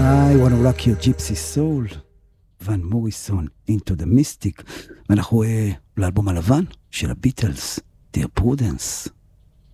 I wanna rock your gypsy soul, ון מוריסון, Into the Mystic, ואנחנו לאלבום הלבן של הביטלס, Dear Prudence.